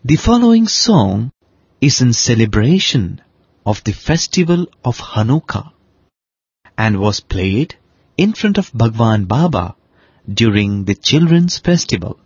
The following song is in celebration of the festival of Hanukkah and was played in front of Bhagwan Baba during the children's festival.